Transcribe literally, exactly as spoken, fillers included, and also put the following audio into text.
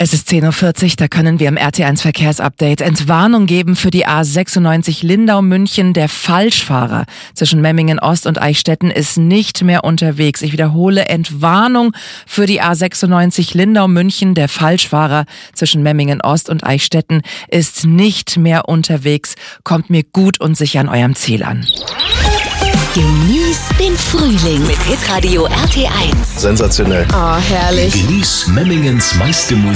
Es ist zehn Uhr vierzig, da können wir im R T eins Verkehrsupdate Entwarnung geben für die A sechsundneunzig Lindau-München. Der Falschfahrer zwischen Memmingen Ost und Eichstätten ist nicht mehr unterwegs. Ich wiederhole, Entwarnung für die A sechsundneunzig Lindau-München. Der Falschfahrer zwischen Memmingen Ost und Eichstätten ist nicht mehr unterwegs. Kommt mir gut und sicher an eurem Ziel an. Genieß den Frühling mit Hitradio R T eins. Sensationell. Oh, herrlich. Genieß Memmingens meiste Musik.